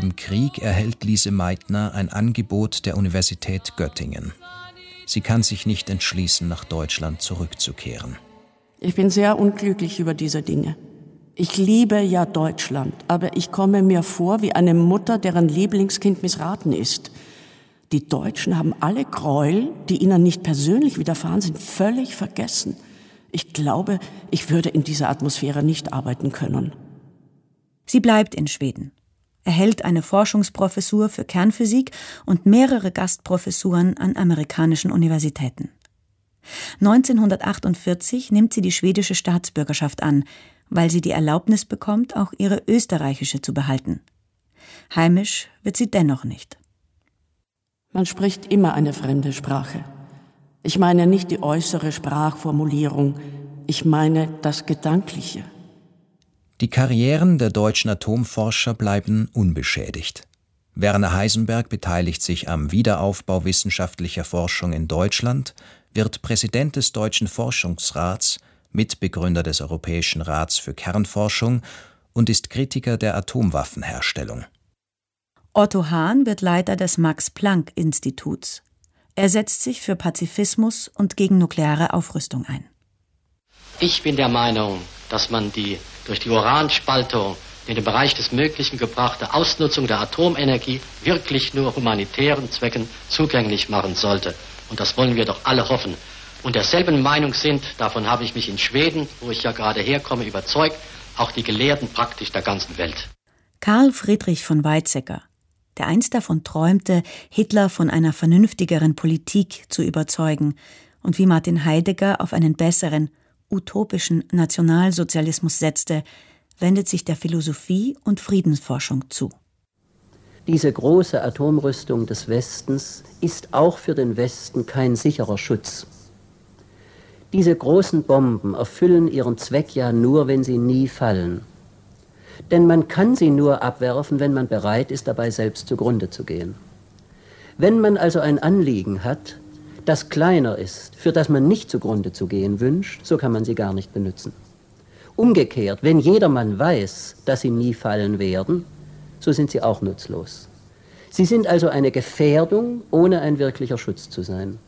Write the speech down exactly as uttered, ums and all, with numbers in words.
dem Krieg erhält Lise Meitner ein Angebot der Universität Göttingen. Sie kann sich nicht entschließen, nach Deutschland zurückzukehren. Ich bin sehr unglücklich über diese Dinge. Ich liebe ja Deutschland, aber ich komme mir vor wie eine Mutter, deren Lieblingskind missraten ist. Die Deutschen haben alle Gräuel, die ihnen nicht persönlich widerfahren sind, völlig vergessen. Ich glaube, ich würde in dieser Atmosphäre nicht arbeiten können. Sie bleibt in Schweden, erhält eine Forschungsprofessur für Kernphysik und mehrere Gastprofessuren an amerikanischen Universitäten. neunzehnhundertachtundvierzig nimmt sie die schwedische Staatsbürgerschaft an, weil sie die Erlaubnis bekommt, auch ihre österreichische zu behalten. Heimisch wird sie dennoch nicht. Man spricht immer eine fremde Sprache. Ich meine nicht die äußere Sprachformulierung, ich meine das Gedankliche. Die Karrieren der deutschen Atomforscher bleiben unbeschädigt. Werner Heisenberg beteiligt sich am Wiederaufbau wissenschaftlicher Forschung in Deutschland, wird Präsident des Deutschen Forschungsrats, Mitbegründer des Europäischen Rats für Kernforschung und ist Kritiker der Atomwaffenherstellung. Otto Hahn wird Leiter des Max-Planck-Instituts. Er setzt sich für Pazifismus und gegen nukleare Aufrüstung ein. Ich bin der Meinung, dass man die durch die Uranspaltung in den Bereich des Möglichen gebrachte Ausnutzung der Atomenergie wirklich nur humanitären Zwecken zugänglich machen sollte. Und das wollen wir doch alle hoffen. Und derselben Meinung sind, davon habe ich mich in Schweden, wo ich ja gerade herkomme, überzeugt, auch die Gelehrten praktisch der ganzen Welt. Karl Friedrich von Weizsäcker, der einst davon träumte, Hitler von einer vernünftigeren Politik zu überzeugen und wie Martin Heidegger auf einen besseren, utopischen Nationalsozialismus setzte, wendet sich der Philosophie und Friedensforschung zu. Diese große Atomrüstung des Westens ist auch für den Westen kein sicherer Schutz. Diese großen Bomben erfüllen ihren Zweck ja nur, wenn sie nie fallen. Denn man kann sie nur abwerfen, wenn man bereit ist, dabei selbst zugrunde zu gehen. Wenn man also ein Anliegen hat, das kleiner ist, für das man nicht zugrunde zu gehen wünscht, so kann man sie gar nicht benutzen. Umgekehrt, wenn jedermann weiß, dass sie nie fallen werden, so sind sie auch nutzlos. Sie sind also eine Gefährdung, ohne ein wirklicher Schutz zu sein.